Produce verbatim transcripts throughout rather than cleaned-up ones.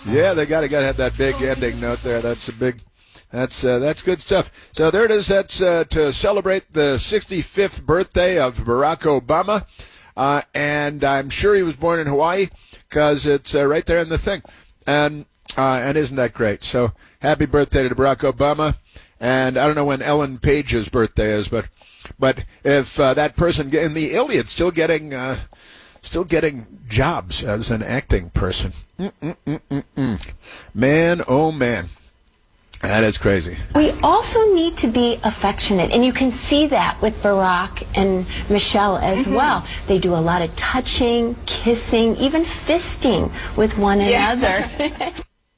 Yeah, they got to got to have that big ending note there. That's a big. That's uh, that's good stuff. So there it is. That's uh, to celebrate the sixty-fifth birthday of Barack Obama, uh, and I'm sure he was born in Hawaii because it's uh, right there in the thing. And uh, and isn't that great? So happy birthday to Barack Obama. And I don't know when Ellen Page's birthday is, but but if uh, that person in the Iliad still getting uh, still getting jobs as an acting person, Mm-mm-mm-mm-mm. man, oh man. That is crazy. We also need to be affectionate, and you can see that with Barack and Michelle as mm-hmm. well. They do a lot of touching, kissing, even fisting with one yeah. another.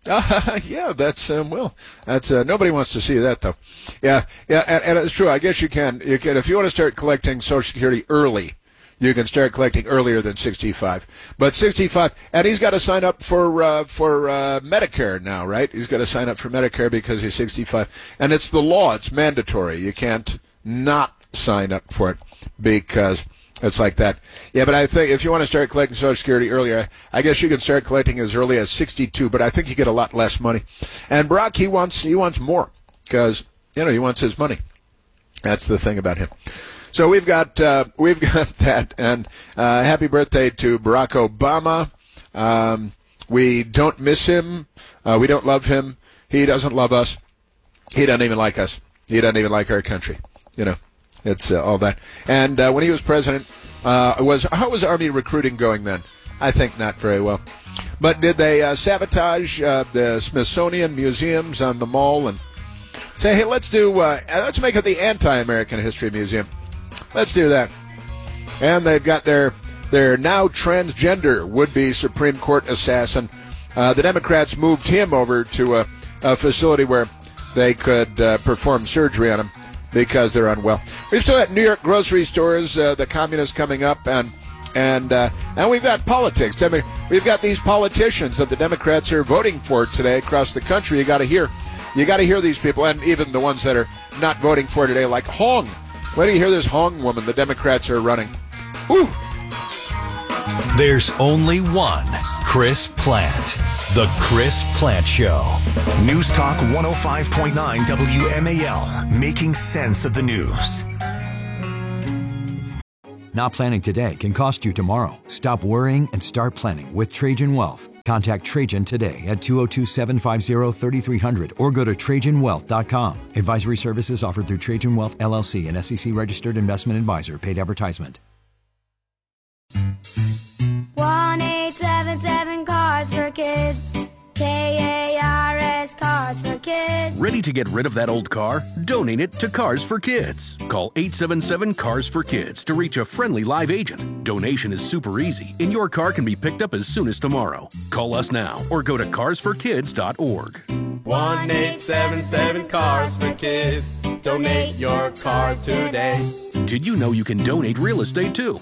uh, yeah, that's um, well, that's uh, nobody wants to see that though. Yeah, yeah, and, and it's true. I guess you can. You can if you want to start collecting Social Security early. You can start collecting earlier than sixty-five, but sixty-five, and he's got to sign up for uh, for uh, Medicare now, right? He's got to sign up for Medicare because he's sixty-five, and it's the law; it's mandatory. You can't not sign up for it because it's like that. Yeah, but I think if you want to start collecting Social Security earlier, I guess you can start collecting as early as sixty-two. But I think you get a lot less money. And Barack, he wants he wants more because you know he wants his money. That's the thing about him. So we've got uh, we've got that, and uh, happy birthday to Barack Obama. Um, we don't miss him. Uh, we don't love him. He doesn't love us. He doesn't even like us. He doesn't even like our country. You know, it's uh, all that. And uh, when he was president, uh, was how was Army recruiting going then? I think not very well. But did they uh, sabotage uh, the Smithsonian museums on the mall and say, hey, let's do uh, let's make it the Anti-American History Museum? Let's do that. And they've got their their now transgender would-be Supreme Court assassin. Uh, the Democrats moved him over to a, a facility where they could uh, perform surgery on him because they're unwell. We've still got New York grocery stores, uh, the communists coming up, and and uh, and we've got politics. I mean, we've got these politicians that the Democrats are voting for today across the country. You got to hear, you got to hear these people, and even the ones that are not voting for today, like Hong. When do you hear this Hong woman the Democrats are running? Woo! There's only one Chris Plant. The Chris Plant Show. News Talk one oh five point nine W M A L. Making sense of the news. Not planning today can cost you tomorrow. Stop worrying and start planning with Trajan Wealth. Contact Trajan today at two oh two, seven five zero, three three zero zero or go to Trajan Wealth dot com. Advisory services offered through Trajan Wealth, L L C, an S E C-registered investment advisor. Paid advertisement. one eight seven seven Cars for Kids. K A R S Cars for Kids. Ready to get rid of that old car? Donate it to Cars for Kids. Call eight seven seven Cars for Kids to reach a friendly live agent. Donation is super easy, and your car can be picked up as soon as tomorrow. Call us now or go to cars for kids dot org. one eight seven seven Cars for Kids. Donate your car today. Did you know you can donate real estate too?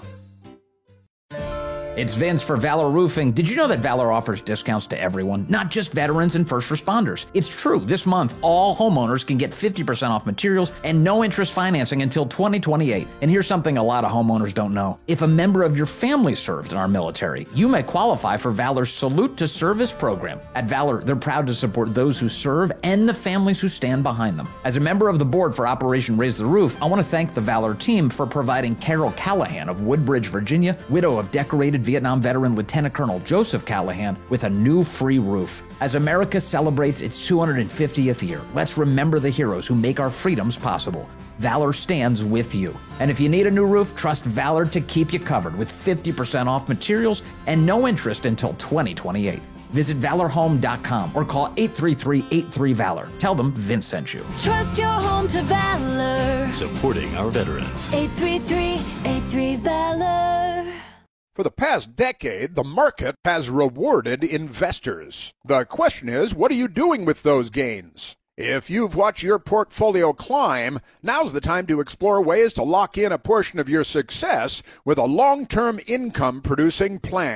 It's Vince for Valor Roofing. Did you know that Valor offers discounts to everyone, not just veterans and first responders? It's true. This month, all homeowners can get fifty percent off materials and no interest financing until twenty twenty-eight. And here's something a lot of homeowners don't know. If a member of your family served in our military, you may qualify for Valor's Salute to Service program. At Valor, they're proud to support those who serve and the families who stand behind them. As a member of the board for Operation Raise the Roof, I want to thank the Valor team for providing Carol Callahan of Woodbridge, Virginia, widow of decorated Vietnam veteran Lieutenant Colonel Joseph Callahan, with a new free roof. As America celebrates its two hundred fiftieth year, let's remember the heroes who make our freedoms possible. Valor stands with you. And if you need a new roof, trust Valor to keep you covered with fifty percent off materials and no interest until twenty twenty-eight. Visit valor home dot com or call eight three three, eight three, Valor. Tell them Vince sent you. Trust your home to Valor. Supporting our veterans. eight three three, eight three, Valor. For the past decade, the market has rewarded investors. The question is, what are you doing with those gains? If you've watched your portfolio climb, now's the time to explore ways to lock in a portion of your success with a long-term income-producing plan.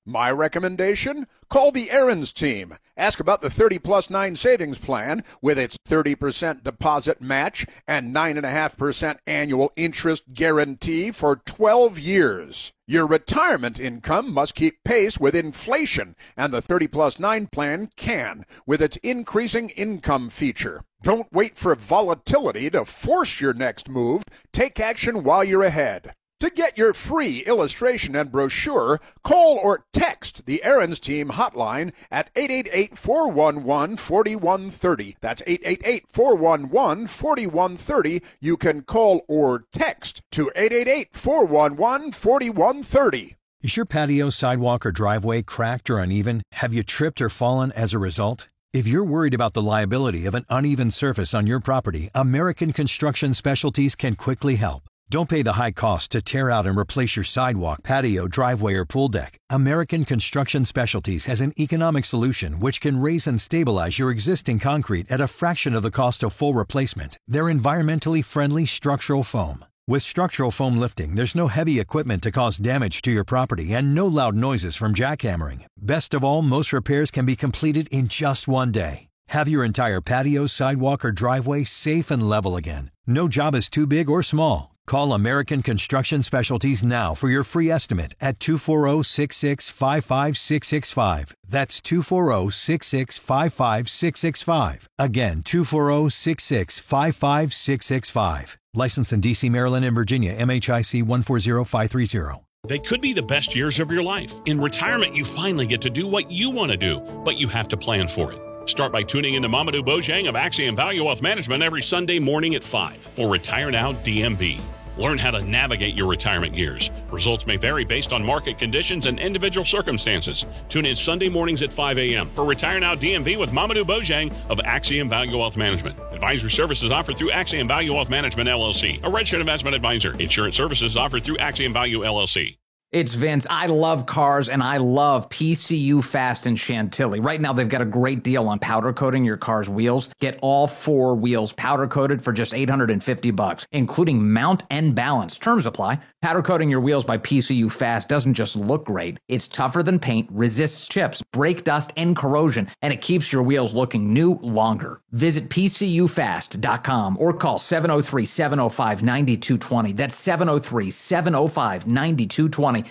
My recommendation? Call the Aaron's team. Ask about the thirty plus nine savings plan with its thirty percent deposit match and nine point five percent annual interest guarantee for twelve years. Your retirement income must keep pace with inflation, and the thirty plus nine plan can with its increasing income feature. Don't wait for volatility to force your next move. Take action while you're ahead. To get your free illustration and brochure, call or text the Aaron's Team hotline at eight eight eight, four one one, four one three zero. That's eight eight eight, four one one, four one three zero. You can call or text to eight eight eight, four one one, four one three zero. Is your patio, sidewalk, or driveway cracked or uneven? Have you tripped or fallen as a result? If you're worried about the liability of an uneven surface on your property, American Construction Specialties can quickly help. Don't pay the high cost to tear out and replace your sidewalk, patio, driveway, or pool deck. American Construction Specialties has an economic solution which can raise and stabilize your existing concrete at a fraction of the cost of full replacement. They're environmentally friendly structural foam. With structural foam lifting, there's no heavy equipment to cause damage to your property and no loud noises from jackhammering. Best of all, most repairs can be completed in just one day. Have your entire patio, sidewalk, or driveway safe and level again. No job is too big or small. Call American Construction Specialties now for your free estimate at two four zero, six six five five six six five. That's two four zero, six six five five six six five. Again, two four zero, six six five five six six five. Licensed in D C, Maryland, and Virginia, M H I C one four zero five three zero. They could be the best years of your life. In retirement, you finally get to do what you want to do, but you have to plan for it. Start by tuning into Mamadou Bojang of Axiom Value Wealth Management every Sunday morning at five for Retire Now D M V. Learn how to navigate your retirement years. Results may vary based on market conditions and individual circumstances. Tune in Sunday mornings at five a.m. for Retire Now D M V with Mamadou Bojang of Axiom Value Wealth Management. Advisory services offered through Axiom Value Wealth Management, L L C, a registered investment advisor. Insurance services offered through Axiom Value, L L C. It's Vince. I love cars, and I love P C U Fast in Chantilly. Right now, they've got a great deal on powder coating your car's wheels. Get all four wheels powder coated for just eight hundred fifty bucks, including mount and balance. Terms apply. Powder coating your wheels by P C U Fast doesn't just look great. It's tougher than paint, resists chips, brake dust, and corrosion, and it keeps your wheels looking new longer. Visit P C U fast dot com or call seven oh three, seven oh five, nine two two oh. That's seven oh three, seven oh five, nine two two oh.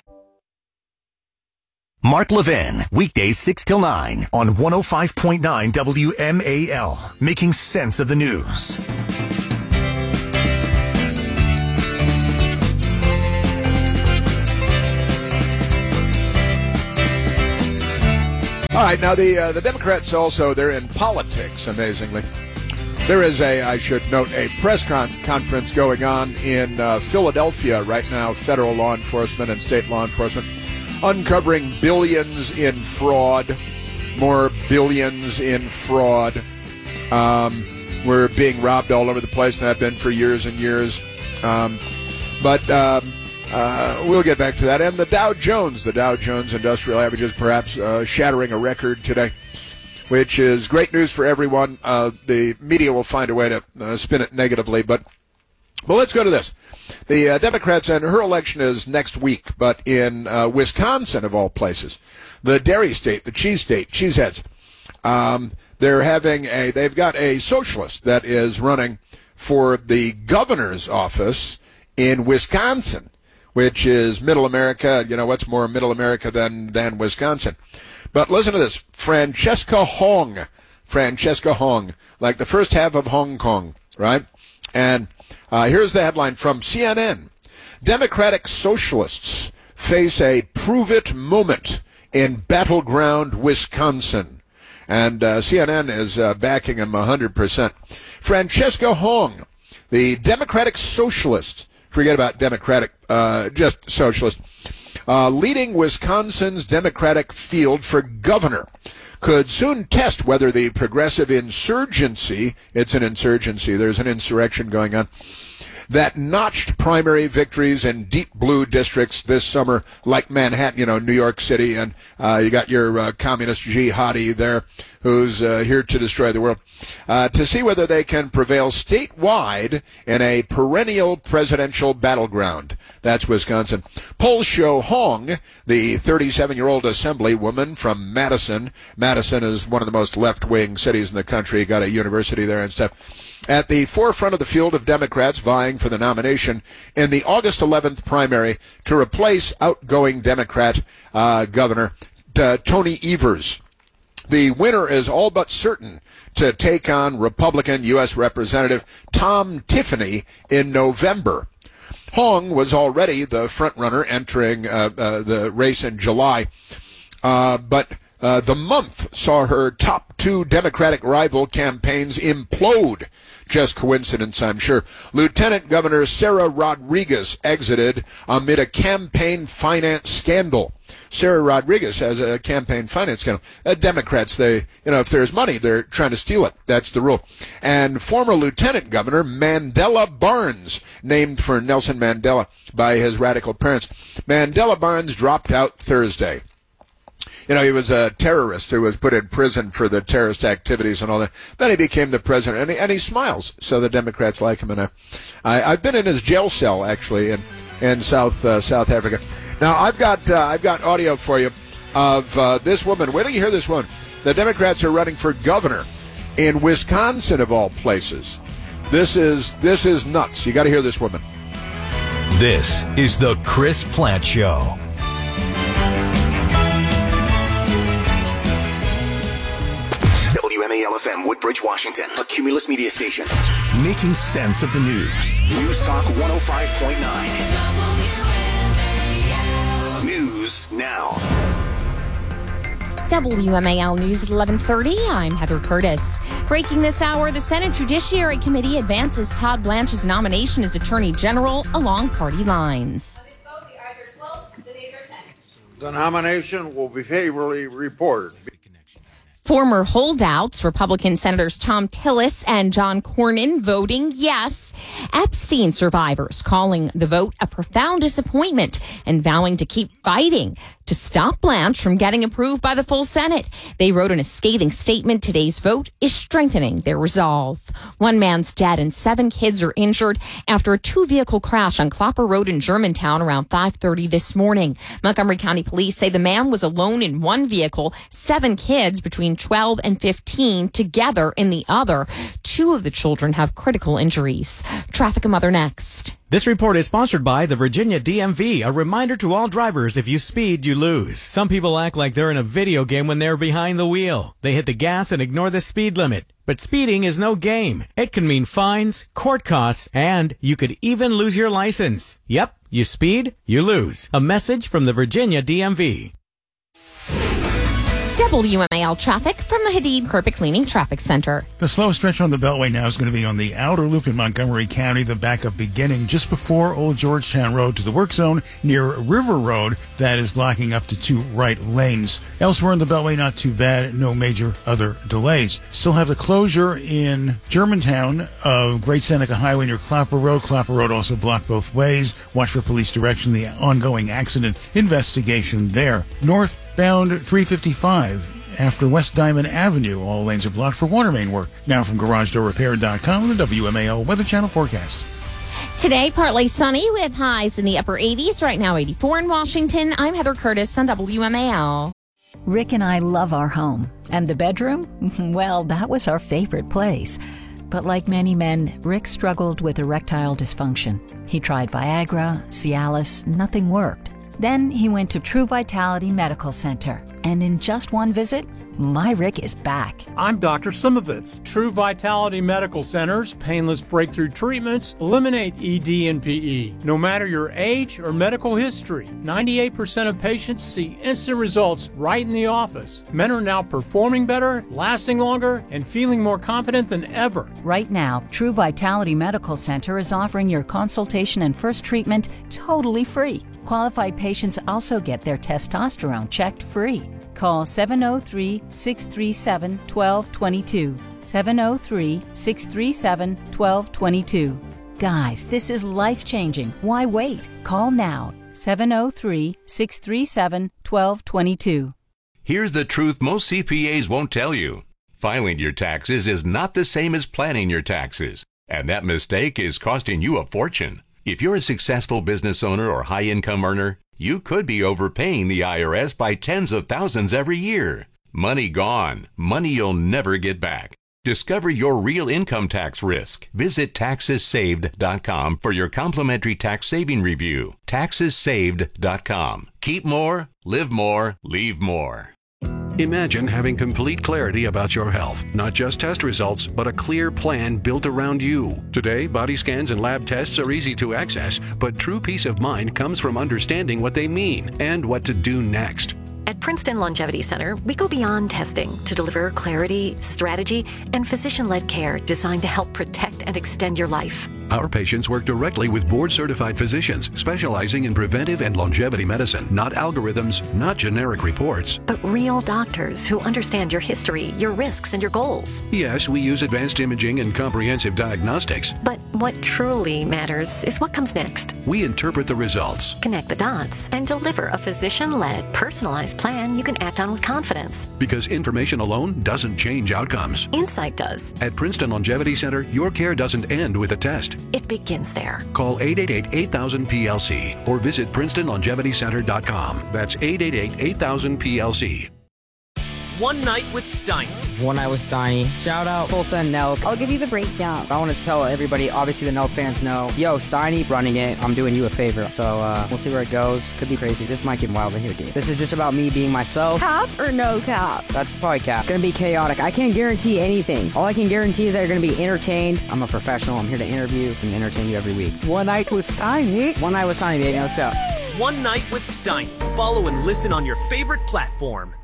Mark Levin, weekdays six till nine on one oh five point nine W M A L, making sense of the news. All right, now the uh, the Democrats also, they're in politics, amazingly. There is a, I should note, a press con- conference going on in uh, Philadelphia right now, federal law enforcement and state law enforcement, uncovering billions in fraud, more billions in fraud. Um, we're being robbed all over the place, and have been for years and years. Um, but um, uh, we'll get back to that. And the Dow Jones, the Dow Jones Industrial Averages, perhaps uh, shattering a record today, which is great news for everyone. Uh, the media will find a way to uh, spin it negatively, but well, let's go to this. The uh, Democrats, and her election is next week, but in uh, Wisconsin, of all places, the dairy state, the cheese state, cheeseheads, um, they're having a, they've got a socialist that is running for the governor's office in Wisconsin, which is middle America. You know, what's more middle America than, than Wisconsin? But listen to this. Francesca Hong. Francesca Hong. Like the first half of Hong Kong, right? And uh, here's the headline from C N N. Democratic socialists face a prove-it moment in battleground Wisconsin. And uh, C N N is uh, backing him one hundred percent. Francesca Hong, the Democratic socialist, forget about Democratic, uh, just socialist, uh, leading Wisconsin's Democratic field for governor, could soon test whether the progressive insurgency, it's an insurgency, there's an insurrection going on, that notched primary victories in deep blue districts this summer, like Manhattan, you know, New York City, and uh, you got your uh, communist jihadi there who's uh, here to destroy the world, uh, to see whether they can prevail statewide in a perennial presidential battleground. That's Wisconsin. Polls show Hong, the thirty-seven-year-old assemblywoman from Madison. Madison is one of the most left-wing cities in the country, got a university there and stuff, at the forefront of the field of Democrats vying for the nomination in the August eleventh primary to replace outgoing Democrat uh, Governor uh, Tony Evers. The winner is all but certain to take on Republican U S Representative Tom Tiffany in November. Hong was already the front-runner entering uh, uh, the race in July, uh, but uh, the month saw her top two Democratic rival campaigns implode. Just coincidence, I'm sure. Lieutenant Governor Sarah Rodriguez exited amid a campaign finance scandal. Sarah Rodriguez has a campaign finance scandal. Uh, Democrats, they, you know, if there's money, they're trying to steal it. That's the rule. And former Lieutenant Governor Mandela Barnes, named for Nelson Mandela by his radical parents. Mandela Barnes dropped out Thursday. You know, he was a terrorist who was put in prison for the terrorist activities and all that. Then he became the president, and he, and he smiles, so the Democrats like him. And I, I, I've been in his jail cell, actually, in, in South uh, South Africa. Now, I've got uh, I've got audio for you of uh, this woman. Wait till you hear this one. The Democrats are running for governor in Wisconsin, of all places. This is this is nuts. You got to hear this woman. This is the Chris Plant Show. W M A L F M, Woodbridge, Washington, a Cumulus media station. Making sense of the news. News Talk one oh five point nine. News now. W M A L News at eleven thirty. I'm Heather Curtis. Breaking this hour, the Senate Judiciary Committee advances Todd Blanche's nomination as Attorney General along party lines. The nomination will be favorably reported. Former holdouts, Republican Senators Tom Tillis and John Cornyn, voting yes. Epstein survivors calling the vote a profound disappointment and vowing to keep fighting to stop Blanche from getting approved by the full Senate. They wrote in a scathing statement, today's vote is strengthening their resolve. One man's dead and seven kids are injured after a two-vehicle crash on Clopper Road in Germantown around five thirty this morning. Montgomery County Police say the man was alone in one vehicle, seven kids between twelve and fifteen together in the other. Two of the children have critical injuries. Traffic and Mother next. This report is sponsored by the Virginia D M V, a reminder to all drivers, if you speed, you lose. Some people act like they're in a video game when they're behind the wheel. They hit the gas and ignore the speed limit. But speeding is no game. It can mean fines, court costs, and you could even lose your license. Yep, you speed, you lose. A message from the Virginia D M V. W M A L traffic from the Hadid Carpet Cleaning Traffic Center. The slow stretch on the Beltway now is going to be on the outer loop in Montgomery County, the backup beginning just before Old Georgetown Road to the work zone near River Road. That is blocking up to two right lanes. Elsewhere in the Beltway, not too bad. No major other delays. Still have the closure in Germantown of Great Seneca Highway near Clapper Road. Clapper Road also blocked both ways. Watch for police direction, the ongoing accident investigation there. Northbound three fifty-five after West Diamond Avenue. All lanes are blocked for water main work. Now from Garage Door Repair dot com, the W M A L Weather Channel forecast. Today, partly sunny with highs in the upper eighties. Right now, eighty-four in Washington. I'm Heather Curtis on W M A L. Rick and I love our home. And the bedroom? Well, that was our favorite place. But like many men, Rick struggled with erectile dysfunction. He tried Viagra, Cialis, nothing worked. Then he went to True Vitality Medical Center. And in just one visit, my Rick is back. I'm Doctor Simovitz. True Vitality Medical Center's painless breakthrough treatments eliminate E D and P E. No matter your age or medical history, ninety-eight percent of patients see instant results right in the office. Men are now performing better, lasting longer, and feeling more confident than ever. Right now, True Vitality Medical Center is offering your consultation and first treatment totally free. Qualified patients also get their testosterone checked free. Call seven oh three, six three seven, one two two two. seven oh three, six three seven, one two two two. Guys, this is life-changing. Why wait? Call now. seven oh three, six three seven, one two two two. Here's the truth most C P As won't tell you. Filing your taxes is not the same as planning your taxes, and that mistake is costing you a fortune. If you're a successful business owner or high-income earner, you could be overpaying the I R S by tens of thousands every year. Money gone. Money you'll never get back. Discover your real income tax risk. Visit taxes saved dot com for your complimentary tax saving review. taxes saved dot com. Keep more, live more, leave more. Imagine having complete clarity about your health, not just test results, but a clear plan built around you. Today, body scans and lab tests are easy to access, but true peace of mind comes from understanding what they mean and what to do next. At Princeton Longevity Center, we go beyond testing to deliver clarity, strategy, and physician-led care designed to help protect and extend your life. Our patients work directly with board-certified physicians specializing in preventive and longevity medicine, not algorithms, not generic reports. But real doctors who understand your history, your risks, and your goals. Yes, we use advanced imaging and comprehensive diagnostics. But what truly matters is what comes next. We interpret the results, connect the dots, and deliver a physician-led, personalized plan you can act on with confidence. Because information alone doesn't change outcomes. Insight does. At Princeton Longevity Center, your care doesn't end with a test. It begins there. Call eight eight eight, eight thousand, P L C or visit princeton longevity center dot com. That's eight eight eight, eight thousand, P L C. One Night with Steiny. One Night with Steiny. Shout out Full Send Nelk. I'll give you the breakdown. I want to tell everybody, obviously the Nelk fans know, yo, Steiny running it. I'm doing you a favor. So uh, we'll see where it goes. Could be crazy. This might get wild in here, dude. This is just about me being myself. Cap or no cap? That's probably cap. Gonna be chaotic. I can't guarantee anything. All I can guarantee is that you're gonna be entertained. I'm a professional. I'm here to interview and entertain you every week. One Night with Steiny. One Night with Steiny, baby. Let's go. One Night with Steiny. Follow and listen on your favorite platform.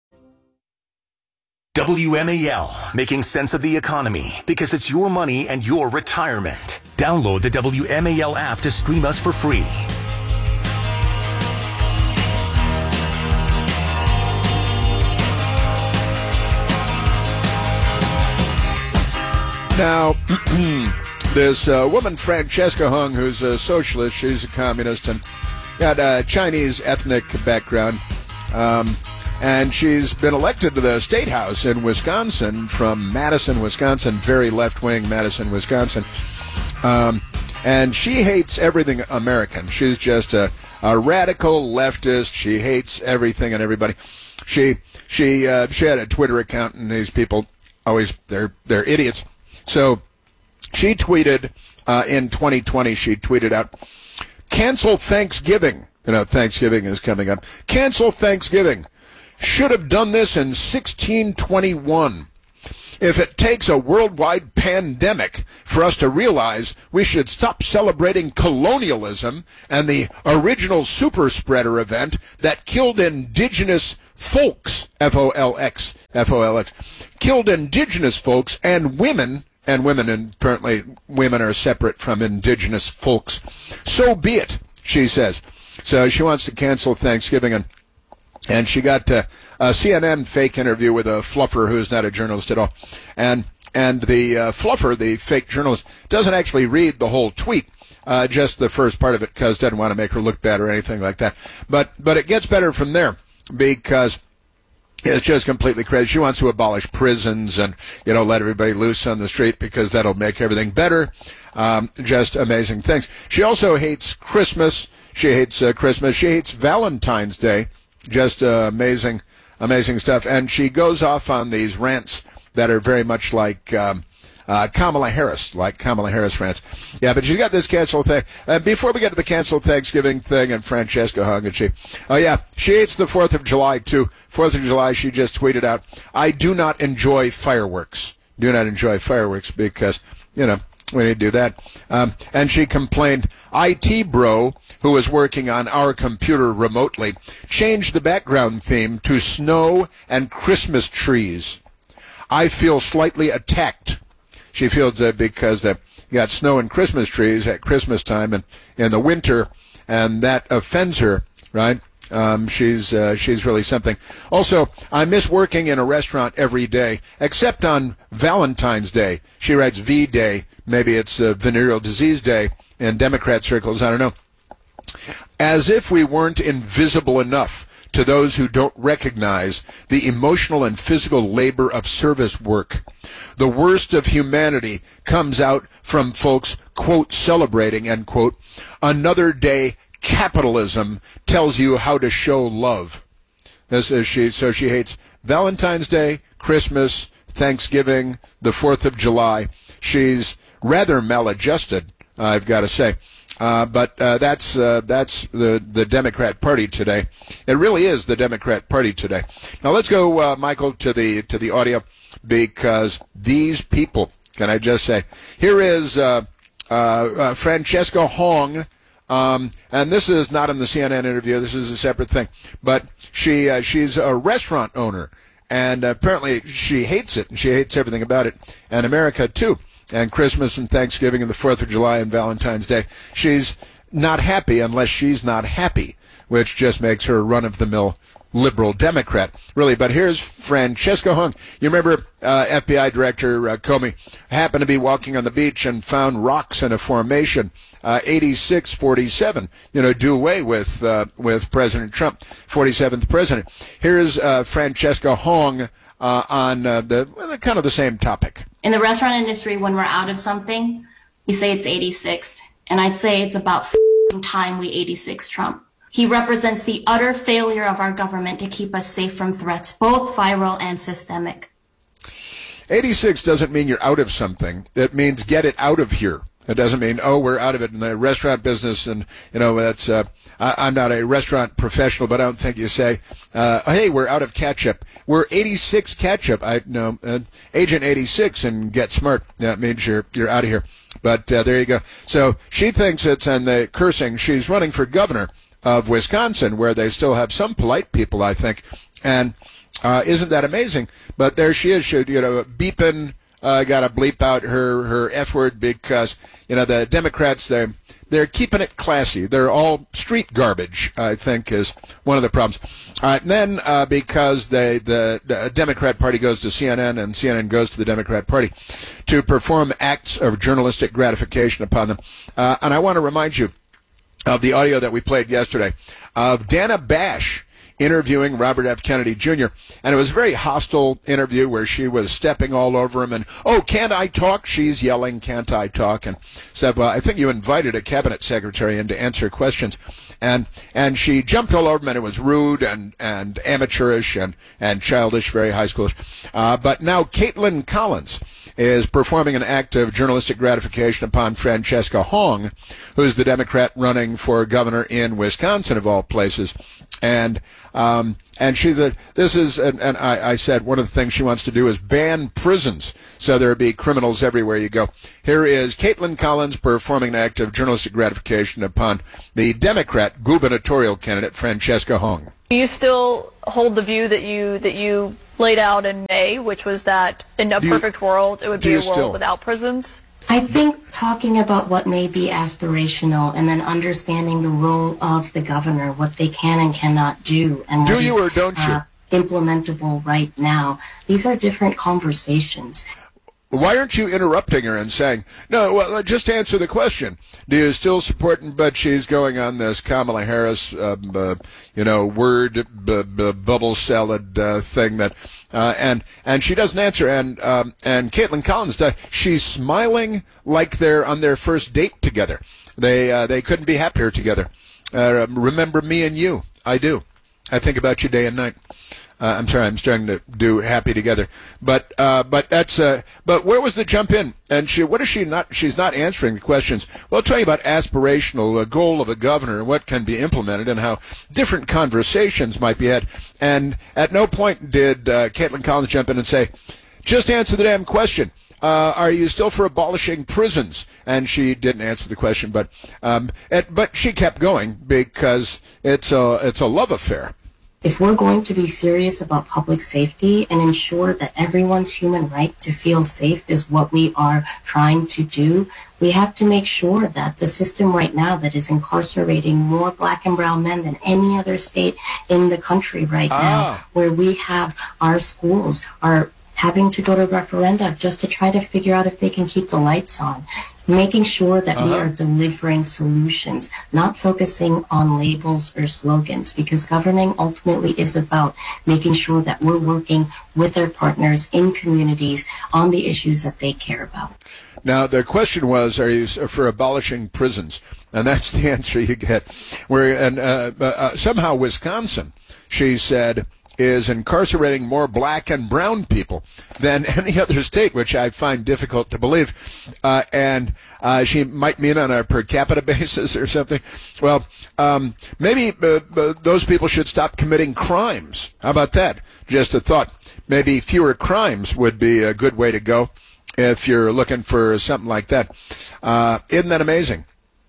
W M A L, making sense of the economy, because it's your money and your retirement. Download the W M A L app to stream us for free. Now, this uh, woman, Francesca Hung, who's a socialist, she's a communist, and got a Chinese ethnic background. Um... And she's been elected to the State House in Wisconsin from Madison, Wisconsin, very left-wing Madison, Wisconsin. Um, and she hates everything American. She's just a, a radical leftist. She hates everything and everybody. She she uh, she had a Twitter account, and these people always they're they're idiots. So she tweeted uh, in twenty twenty. She tweeted out, "Cancel Thanksgiving." You know, Thanksgiving is coming up. Cancel Thanksgiving. Should have done this in sixteen twenty-one. If it takes a worldwide pandemic for us to realize we should stop celebrating colonialism and the original super spreader event that killed indigenous folks, F O L X, F O L X, killed indigenous folks and women, and women, and apparently women are separate from indigenous folks. So be it, she says. So she wants to cancel Thanksgiving, and And she got uh, a C N N fake interview with a fluffer who's not a journalist at all. And and the uh, fluffer, the fake journalist, doesn't actually read the whole tweet, uh, just the first part of it, because doesn't want to make her look bad or anything like that. But but it gets better from there, because it's just completely crazy. She wants to abolish prisons and, you know, let everybody loose on the street because that'll make everything better. Um, just amazing things. She also hates Christmas. She hates uh, Christmas. She hates Valentine's Day. Just uh, amazing, amazing stuff. And she goes off on these rants that are very much like um, uh, Kamala Harris, like Kamala Harris rants. Yeah, but she's got this cancel thing. Uh, before we get to the cancel Thanksgiving thing and Francesca Hung, and she, oh yeah, she hates the fourth of July too. fourth of July, she just tweeted out, "I do not enjoy fireworks. Do not enjoy fireworks because, you know, we need to do that." Um, and she complained, "I T bro, who was working on our computer remotely, changed the background theme to snow and Christmas trees. I feel slightly attacked." She feels that because uh, you got snow and Christmas trees at Christmas time and in the winter, and that offends her, right? Um, she's uh, she's really something. Also, "I miss working in a restaurant every day, except on Valentine's Day." She writes V-Day Maybe it's uh, Venereal Disease Day in Democrat circles. I don't know. As if we weren't invisible enough to those who don't recognize the emotional and physical labor of service work. The worst of humanity comes out from folks, quote, celebrating, end quote, another day capitalism tells you how to show love. This is she, so she hates Valentine's Day, Christmas, Thanksgiving, the fourth of July. She's rather maladjusted, I've got to say. Uh, but uh, that's uh, that's the, the Democrat Party today. It really is the Democrat Party today. Now let's go, uh, Michael, to the to the audio, because these people, can I just say, here is uh, uh, uh, Francesca Hong, um, and this is not in the C N N interview. This is a separate thing. But she uh, she's a restaurant owner, and apparently she hates it, and she hates everything about it, and America too. And Christmas and Thanksgiving and the fourth of July and Valentine's Day. She's not happy unless she's not happy, which just makes her a run-of-the-mill liberal Democrat, really. But here's Francesca Hong. You remember uh, F B I Director uh, Comey happened to be walking on the beach and found rocks in a formation, uh, eighty-six forty-seven, you know, do away with uh, with President Trump, forty-seventh president. Here's uh, Francesca Hong uh, on uh, the well, kind of the same topic. In the restaurant industry, when we're out of something, we say it's eighty-sixth. And I'd say it's about f***ing time we eighty-six Trump. He represents the utter failure of our government to keep us safe from threats, both viral and systemic. eighty-six doesn't mean you're out of something. It means get it out of here. It doesn't mean, oh, we're out of it in the restaurant business, and, you know, that's, uh, I, I'm not a restaurant professional, but I don't think you say, uh, hey, we're out of ketchup. We're eighty-six ketchup. I know, uh, Agent eighty-six and get smart. That means you're, you're out of here. But, uh, there you go. So she thinks it's, and the cursing, she's running for governor of Wisconsin, where they still have some polite people, I think. And, uh, isn't that amazing? But there she is, she, you know, beeping, uh, got to bleep out her, her F word because, you know, the Democrats, they're, they're keeping it classy. They're all street garbage, I think, is one of the problems. Uh, and then, uh, because they, the, the Democrat Party goes to C N N and C N N goes to the Democrat Party to perform acts of journalistic gratification upon them. Uh, and I want to remind you of the audio that we played yesterday of Dana Bash interviewing Robert F. Kennedy Junior And it was a very hostile interview where she was stepping all over him and, oh, can't I talk? She's yelling, can't I talk? And said, well, I think you invited a cabinet secretary in to answer questions. And and she jumped all over him, and it was rude and, and amateurish and, and childish, very high schoolish. Uh, but now Caitlin Collins is performing an act of journalistic gratification upon Francesca Hong, who's the Democrat running for governor in Wisconsin, of all places. And um, and she, the, this is, and, and I, I said one of the things she wants to do is ban prisons, so there be criminals everywhere you go. Here is Caitlin Collins performing an act of journalistic gratification upon the Democrat gubernatorial candidate Francesca Hong. Do you still hold the view that you that you laid out in May, which was that in a Do perfect you, world it would be a world still? without prisons? I think talking about what may be aspirational and then understanding the role of the governor, what they can and cannot do, and do what you is, or don't you? Uh, implementable right now. These are different conversations. Why aren't you interrupting her and saying, no, well, just answer the question. Do you still support, but she's going on this Kamala Harris, uh, uh, you know, word b- b- bubble salad uh, thing that, uh, and and she doesn't answer. And um, and Caitlin Collins does. She's smiling like they're on their first date together. They uh, they couldn't be happier together. Uh, remember me and you? I do. I think about you day and night. Uh, I'm sorry, I'm starting to do happy together, but uh, but that's uh, but where was the jump in? And she, what is she not? She's not answering the questions. Well, I'll tell you about aspirational uh, goal of a governor and what can be implemented and how different conversations might be had. And at no point did uh, Caitlin Collins jump in and say, "Just answer the damn question. Uh, are you still for abolishing prisons?" And she didn't answer the question, but um, it, but she kept going because it's a it's a love affair. If we're going to be serious about public safety and ensure that everyone's human right to feel safe is what we are trying to do, we have to make sure that the system right now that is incarcerating more black and brown men than any other state in the country right ah. now, where we have our schools, our having to go to referenda just to try to figure out if they can keep the lights on. Making sure that uh-huh. we are delivering solutions, not focusing on labels or slogans, because governing ultimately is about making sure that we're working with our partners in communities on the issues that they care about. Now, the question was, are you for abolishing prisons? And that's the answer you get. Where and uh, uh, somehow Wisconsin, she said, is incarcerating more black and brown people than any other state, which I find difficult to believe. Uh, and uh, she might mean on a per capita basis or something. Well, um, maybe uh, uh, those people should stop committing crimes. How about that? Just a thought. Maybe fewer crimes would be a good way to go if you're looking for something like that. Uh, isn't that amazing?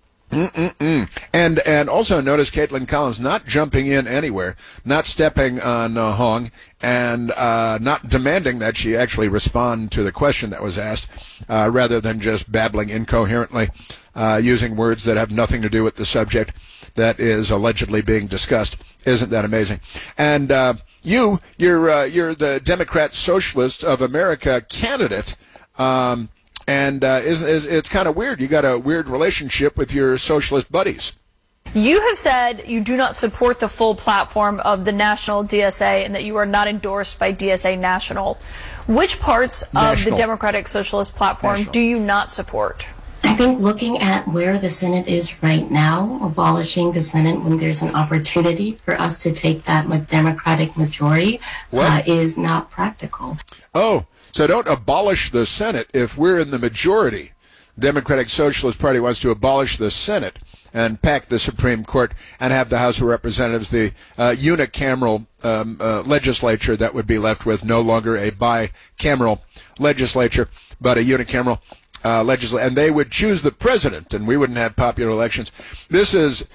Mm-mm-mm. And and also notice Caitlin Collins not jumping in anywhere, not stepping on uh, Hong, and uh, not demanding that she actually respond to the question that was asked, uh, rather than just babbling incoherently, uh, using words that have nothing to do with the subject that is allegedly being discussed. Isn't that amazing? And uh, you, you're uh, you're the Democrat Socialist of America candidate. Um, And uh, is, is, it's kind of weird. You got a weird relationship with your socialist buddies. You have said you do not support the full platform of the National D S A and that you are not endorsed by D S A National. Which parts National. of the Democratic Socialist platform National. do you not support? I think looking at where the Senate is right now, abolishing the Senate when there's an opportunity for us to take that Democratic majority uh, is not practical. Oh. So don't abolish the Senate if we're in the majority. Democratic Socialist Party wants to abolish the Senate and pack the Supreme Court and have the House of Representatives, the uh, unicameral um, uh, legislature that would be left with, no longer a bicameral legislature, but a unicameral uh, legislature. And they would choose the president, and we wouldn't have popular elections. This is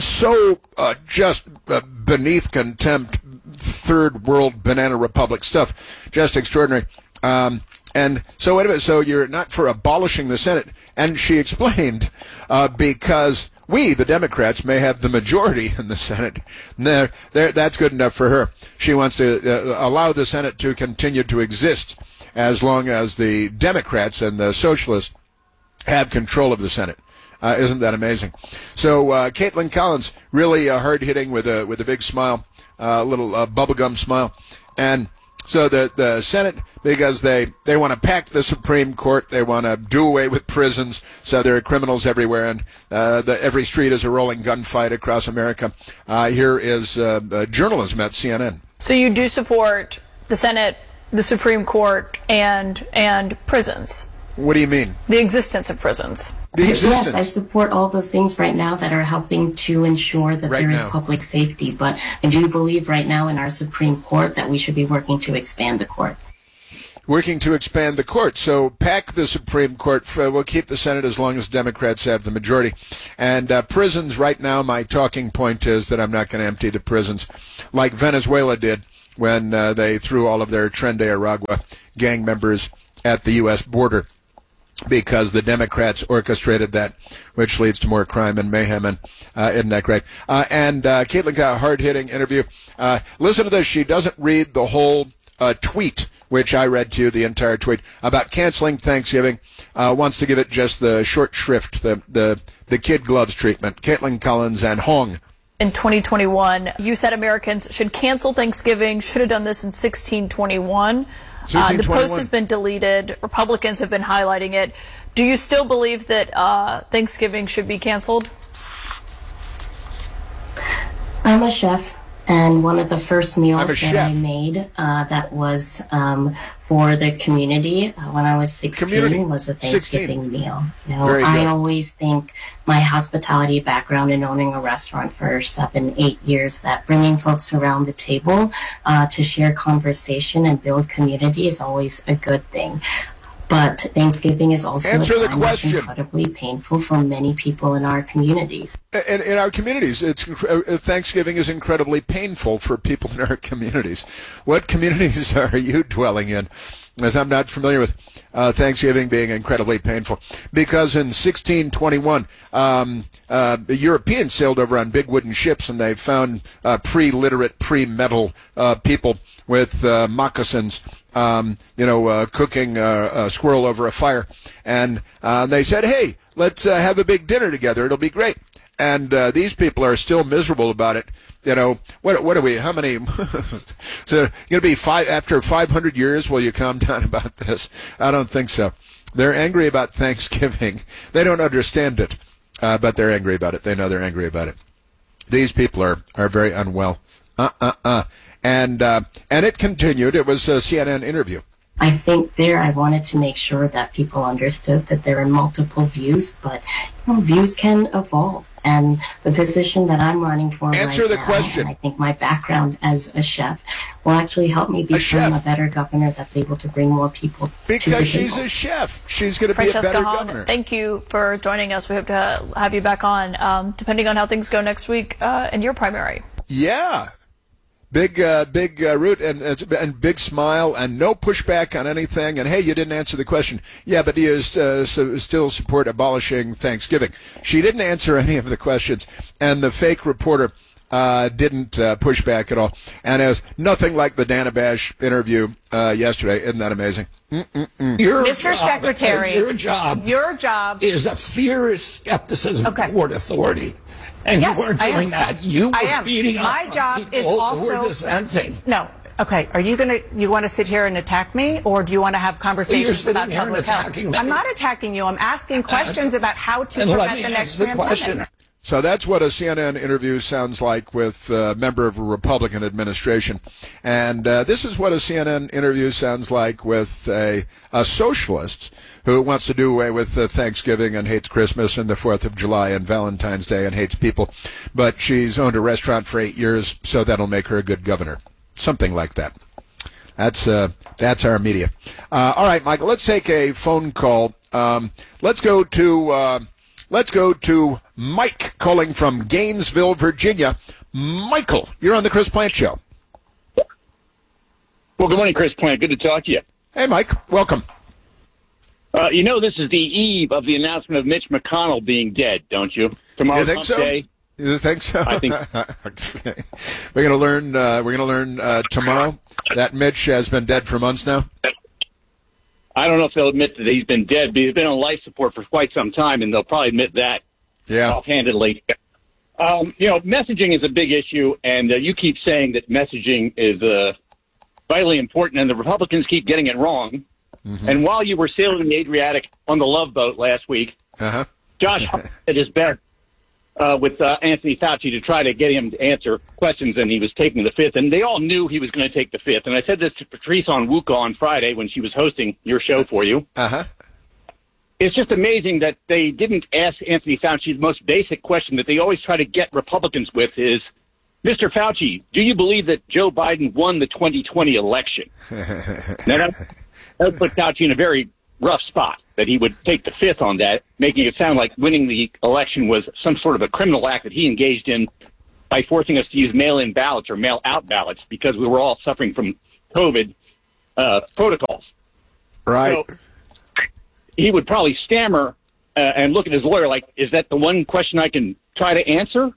so uh, just uh, beneath contempt, third world banana republic stuff. Just extraordinary. Um, and so wait a minute, so you're not for abolishing the Senate. And she explained, uh, because we, the Democrats, may have the majority in the Senate. There, there, that's good enough for her. She wants to uh, allow the Senate to continue to exist as long as the Democrats and the Socialists have control of the Senate. Uh, isn't that amazing? So, uh, Caitlin Collins, really uh, hard-hitting with a, with a big smile, a uh, little uh, bubblegum smile. And so the, the Senate, because they, they want to pack the Supreme Court, they want to do away with prisons, so there are criminals everywhere, and uh, the, every street is a rolling gunfight across America. Uh, here is uh, uh, journalism at C N N. So you do support the Senate, the Supreme Court, and and prisons? What do you mean? The existence of prisons. The existence. Yes, I support all those things right now that are helping to ensure that right there is now. public safety. But I do believe right now in our Supreme Court that we should be working to expand the court. Working to expand the court. So pack the Supreme Court. For, we'll keep the Senate as long as Democrats have the majority. And uh, prisons right now, my talking point is that I'm not going to empty the prisons like Venezuela did when uh, they threw all of their Tren de Aragua gang members at the U S border, because the Democrats orchestrated that, which leads to more crime and mayhem, and uh, isn't that great? Uh, and uh, Caitlin got a hard-hitting interview. Uh, listen to this. She doesn't read the whole uh, tweet, which I read to you, the entire tweet, about canceling Thanksgiving. Uh, wants to give it just the short shrift, the, the, the kid gloves treatment. Caitlin Collins and Hong. In twenty twenty-one, you said Americans should cancel Thanksgiving, should have done this in sixteen twenty-one. Uh, the post has been deleted. Republicans have been highlighting it. Do you still believe that uh, Thanksgiving should be canceled? I'm a chef, and one of the first meals that chef. I made uh, that was um, for the community uh, when I was sixteen Community. was a Thanksgiving sixteen. meal. You know, Very I good. always think my hospitality background in owning a restaurant for seven, eight years, that bringing folks around the table uh, to share conversation and build community is always a good thing. But Thanksgiving is also Answer a the time that's question. incredibly painful for many people in our communities. In, in our communities, it's uh, Thanksgiving is incredibly painful for people in our communities. What communities are you dwelling in? as I'm not familiar with uh, Thanksgiving being incredibly painful, because in sixteen twenty-one, um, uh, the Europeans sailed over on big wooden ships, and they found uh, pre-literate, pre-metal uh, people with uh, moccasins, um, you know, uh, cooking uh, a squirrel over a fire, and uh, they said, "Hey, let's uh, have a big dinner together. It'll be great." And uh, these people are still miserable about it. You know, what what are we, how many, so going to be five, after five hundred years, will you calm down about this? I don't think so. They're angry about Thanksgiving. They don't understand it, uh, but they're angry about it. They know they're angry about it. These people are, are very unwell. Uh-uh-uh. And, uh, and it continued. It was a C N N interview. I think there I wanted to make sure that people understood that there are multiple views, but you know, views can evolve. And the position that I'm running for Answer right the now, question. and I think my background as a chef will actually help me become a, a better governor that's able to bring more people because to the she's table. a chef. She's going to be a Francesca better Hahn, governor. thank you for joining us. We hope to have you back on, um, depending on how things go next week uh, in your primary. Yeah. Big, uh, big uh, root and, and big smile and no pushback on anything. And hey, you didn't answer the question. Yeah, but do you uh, so still support abolishing Thanksgiving? She didn't answer any of the questions, and the fake reporter uh, didn't uh, push back at all. And it was nothing like the Dana Bash interview uh, yesterday. Isn't that amazing? Mm-mm-mm. Your Mister job, Secretary, your job, your job is a fierce skepticism okay. toward authority, and yes, you weren't I doing am. that. You were I am. beating My up job on is people also who were dissenting. No. Okay, are you going to, you want to sit here and attack me, or do you want to have conversations well, about public health? Me. I'm not attacking you. I'm asking questions uh, about how to prevent the next the pandemic. question. So that's what a C N N interview sounds like with a member of a Republican administration. And uh, this is what a C N N interview sounds like with a, a socialist who wants to do away with uh, Thanksgiving and hates Christmas and the fourth of July and Valentine's Day and hates people. But she's owned a restaurant for eight years, so that'll make her a good governor. Something like that. That's uh, that's our media. Uh, all right, Michael, let's take a phone call. Um, let's go to... Uh, Let's go to Mike calling from Gainesville, Virginia. Michael, you're on the Chris Plante Show. Well, good morning, Chris Plante. Good to talk to you. Hey, Mike. Welcome. Uh, you know, this is the eve of the announcement of Mitch McConnell being dead, don't you? Tomorrow's you think so? Day. You think so? I think okay. We're going to learn. Uh, we're going to learn uh, tomorrow that Mitch has been dead for months now. I don't know if they'll admit that he's been dead, but he's been on life support for quite some time, and they'll probably admit that yeah. offhandedly. Um, you know, messaging is a big issue, and uh, you keep saying that messaging is uh, vitally important, and the Republicans keep getting it wrong. Mm-hmm. And while you were sailing the Adriatic on the Love Boat last week, uh-huh. Josh did his best uh, with uh, Anthony Fauci to try to get him to answer questions, and he was taking the fifth. And they all knew he was going to take the fifth. And I said this to Patrice Onwuka on Friday when she was hosting your show for you. Uh-huh. It's just amazing that they didn't ask Anthony Fauci the most basic question that they always try to get Republicans with is, Mister Fauci, do you believe that Joe Biden won the twenty twenty election? Now, that, that put Fauci in a very rough spot, that he would take the fifth on that, making it sound like winning the election was some sort of a criminal act that he engaged in by forcing us to use mail-in ballots or mail-out ballots because we were all suffering from COVID uh, protocols. Right. So he would probably stammer uh, and look at his lawyer like, is that the one question I can try to answer?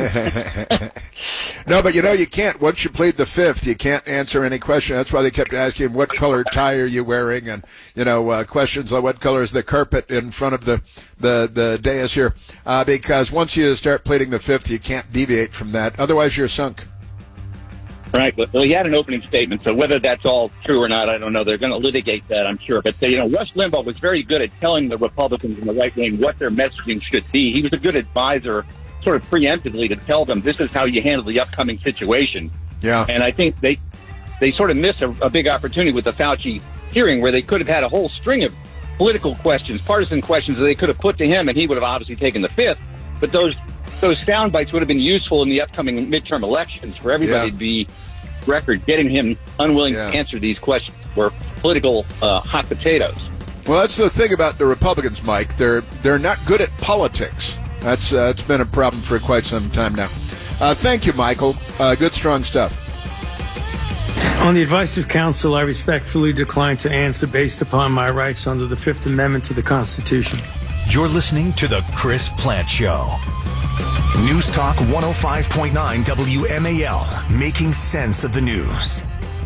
No, but you know, you can't. Once you plead the fifth, you can't answer any question. That's why they kept asking him, what color tie are you wearing? And, you know, uh, questions like what color is the carpet in front of the, the, the dais here? Uh, because once you start pleading the fifth, you can't deviate from that. Otherwise, you're sunk. Right. Well, he had an opening statement, so whether that's all true or not, I don't know. They're going to litigate that, I'm sure. But, you know, Rush Limbaugh was very good at telling the Republicans and the right wing what their messaging should be. He was a good advisor, sort of preemptively, to tell them this is how you handle the upcoming situation. Yeah. And I think they they sort of miss a, a big opportunity with the Fauci hearing where they could have had a whole string of political questions, partisan questions that they could have put to him, and he would have obviously taken the fifth. But those those sound bites would have been useful in the upcoming midterm elections for everybody Yeah. to be record, getting him unwilling Yeah. to answer these questions were political uh, hot potatoes. Well, that's the thing about the Republicans, Mike. They're they're not good at politics. That's uh, it's been a problem for quite some time now. Uh, thank you, Michael. Uh, good, strong stuff. On the advice of counsel, I respectfully decline to answer based upon my rights under the Fifth Amendment to the Constitution. You're listening to The Chris Plante Show. News Talk one oh five point nine W M A L, making sense of the news.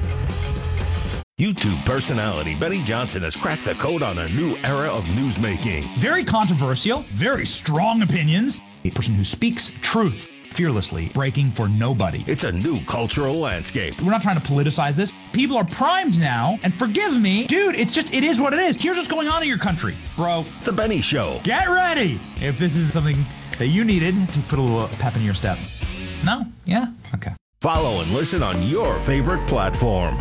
YouTube personality Benny Johnson has cracked the code on a new era of newsmaking. Very controversial, very strong opinions. A person who speaks truth fearlessly, breaking for nobody. It's a new cultural landscape. We're not trying to politicize this. People are primed now, and forgive me, dude, it's just, it is what it is. Here's what's going on in your country, bro. The Benny Show. Get ready if this is something that you needed to put a little pep in your step. No? Yeah? Okay. Follow and listen on your favorite platform.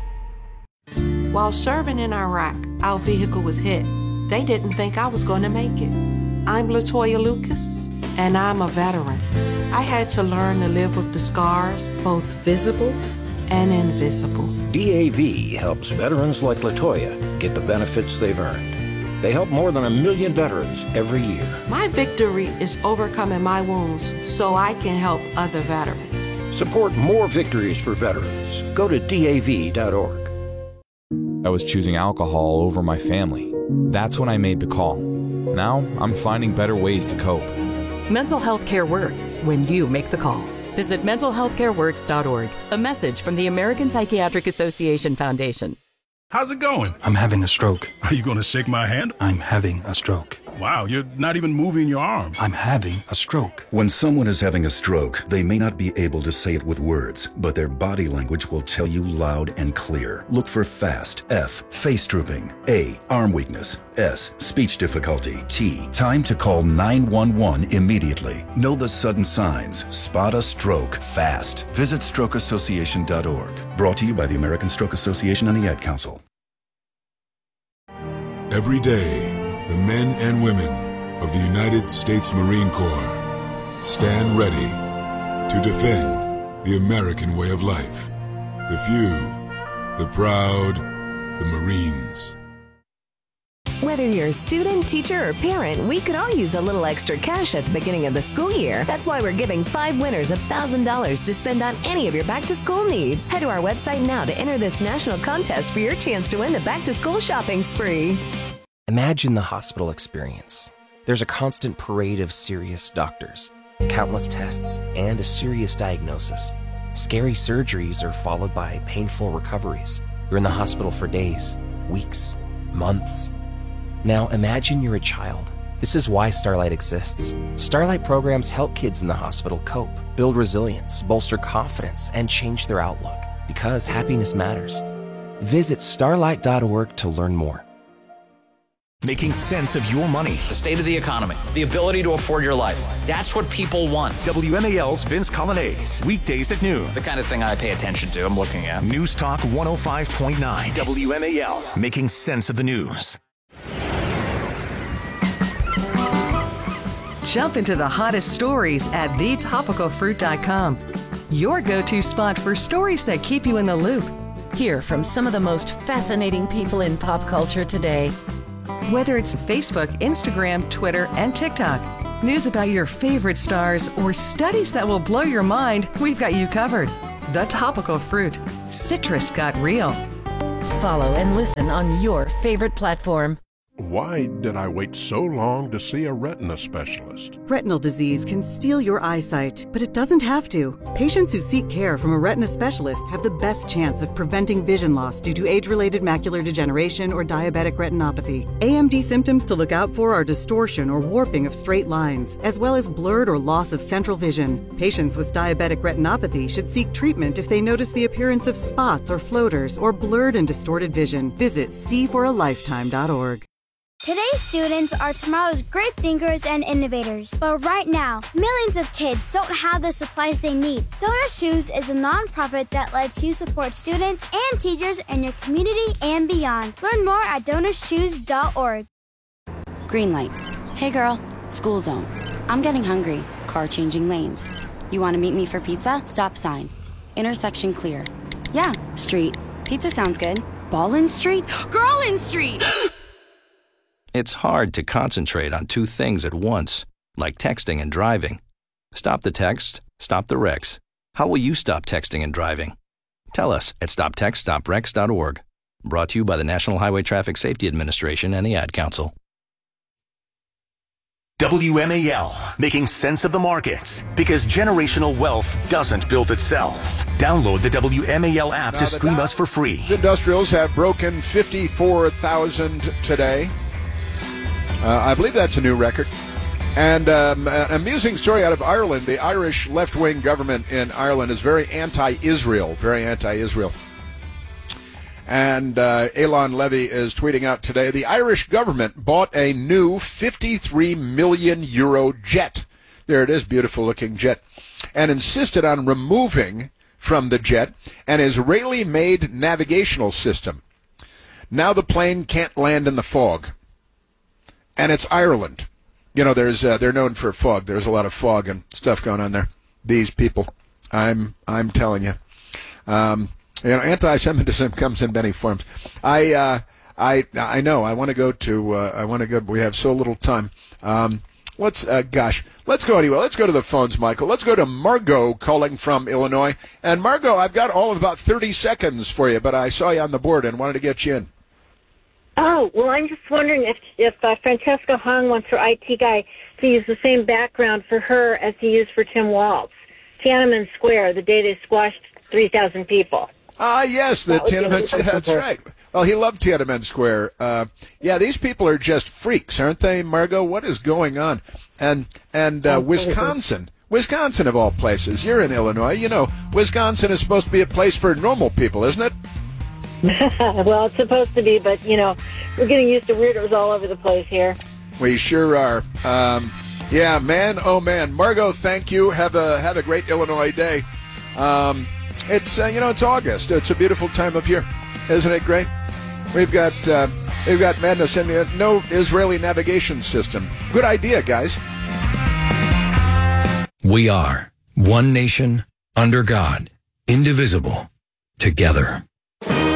While serving in Iraq, our vehicle was hit. They didn't think I was going to make it. I'm Latoya Lucas, and I'm a veteran. I had to learn to live with the scars, both visible and invisible. D A V helps veterans like Latoya get the benefits they've earned. They help more than a million veterans every year. My victory is overcoming my wounds so I can help other veterans. Support more victories for veterans. Go to D A V dot org. I was choosing alcohol over my family. That's when I made the call. Now I'm finding better ways to cope. Mental health care works when you make the call. Visit mental health care works dot org. A message from the American Psychiatric Association Foundation. How's it going? I'm having a stroke. Are you going to shake my hand? I'm having a stroke. Wow, you're not even moving your arm. I'm having a stroke. When someone is having a stroke, they may not be able to say it with words, but their body language will tell you loud and clear. Look for FAST. F, face drooping. A, arm weakness. S, speech difficulty. T, time to call nine one one immediately. Know the sudden signs. Spot a stroke fast. Visit stroke association dot org. Brought to you by the American Stroke Association and the Ad Council. Every day, the men and women of the United States Marine Corps stand ready to defend the American way of life. The few, the proud, the Marines. Whether you're a student, teacher, or parent, we could all use a little extra cash at the beginning of the school year. That's why we're giving five winners one thousand dollars to spend on any of your back-to-school needs. Head to our website now to enter this national contest for your chance to win the back-to-school shopping spree. Imagine the hospital experience. There's a constant parade of serious doctors, countless tests, and a serious diagnosis. Scary surgeries are followed by painful recoveries. You're in the hospital for days, weeks, months. Now imagine you're a child. This is why Starlight exists. Starlight programs help kids in the hospital cope, build resilience, bolster confidence, and change their outlook. Because happiness matters. Visit starlight dot org to learn more. Making sense of your money. The state of the economy. The ability to afford your life. That's what people want. W M A L's Vince Colonnese. Weekdays at noon. The kind of thing I pay attention to. I'm looking at. News Talk one oh five point nine. W M A L. Making sense of the news. Jump into the hottest stories at the topical fruit dot com. Your go-to spot for stories that keep you in the loop. Hear from some of the most fascinating people in pop culture today. Whether it's Facebook, Instagram, Twitter, and TikTok, news about your favorite stars, or studies that will blow your mind, we've got you covered. The Topical Fruit. Citrus got real. Follow and listen on your favorite platform. Why did I wait so long to see a retina specialist? Retinal disease can steal your eyesight, but it doesn't have to. Patients who seek care from a retina specialist have the best chance of preventing vision loss due to age-related macular degeneration or diabetic retinopathy. A M D symptoms to look out for are distortion or warping of straight lines, as well as blurred or loss of central vision. Patients with diabetic retinopathy should seek treatment if they notice the appearance of spots or floaters or blurred and distorted vision. Visit see for a lifetime dot org. Today's students are tomorrow's great thinkers and innovators. But right now, millions of kids don't have the supplies they need. Donor Shoes is a nonprofit that lets you support students and teachers in your community and beyond. Learn more at donor shoes dot org. Green light. Hey girl, school zone. I'm getting hungry. Car changing lanes. You want to meet me for pizza? Stop sign. Intersection clear. Yeah, street. Pizza sounds good. Ballin' Street? Girlin' Street! It's hard to concentrate on two things at once, like texting and driving. Stop the text, stop the wrecks. How will you stop texting and driving? Tell us at stop text stop wrecks dot org. Brought to you by the National Highway Traffic Safety Administration and the Ad Council. W M A L, making sense of the markets, because generational wealth doesn't build itself. Download the W M A L app now to stream Dow us for free. Industrials have broken fifty-four thousand today. Uh, I believe that's a new record. And um, an amusing story out of Ireland. The Irish left-wing government in Ireland is very anti-Israel, very anti-Israel. And uh, Elon Levy is tweeting out today, the Irish government bought a new fifty-three million euro jet. There it is, beautiful-looking jet. And insisted on removing from the jet an Israeli-made navigational system. Now the plane can't land in the fog. And it's Ireland. You know, there's uh, they're known for fog. There's a lot of fog and stuff going on there. These people, I'm I'm telling you. Um, you know, anti-Semitism comes in many forms. I uh, I I know. I want to go to. Uh, I want to go. We have so little time. Um, let's. Uh, gosh, let's go anyway. Let's go to the phones, Michael. Let's go to Margot calling from Illinois. And Margot, I've got all of about thirty seconds for you, but I saw you on the board and wanted to get you in. Oh, well, I'm just wondering if if uh, Francesca Hong wants her I T guy to use the same background for her as he used for Tim Walz. Tiananmen Square, the day they squashed three thousand people. Ah, yes, the Tiananmen. That's right. Well, he loved Tiananmen Square. Uh, yeah, these people are just freaks, aren't they, Margot? What is going on? And and uh, Wisconsin, Wisconsin of all places. You're in Illinois. You know, Wisconsin is supposed to be a place for normal people, isn't it? Well, it's supposed to be, but, you know, we're getting used to weirdos all over the place here. We sure are. Um, yeah, man, oh, man. Margot, thank you. Have a have a great Illinois day. Um, it's, uh, you know, it's August. It's a beautiful time of year. Isn't it great? We've got, uh, we've got madness and uh, no Israeli navigation system. Good idea, guys. We are one nation, under God, indivisible, together.